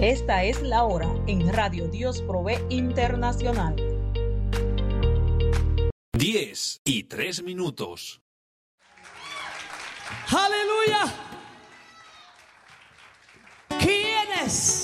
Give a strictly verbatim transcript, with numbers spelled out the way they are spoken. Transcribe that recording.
Esta es la hora en Radio Dios Provee Internacional. Diez y tres minutos. Aleluya. ¿Quiénes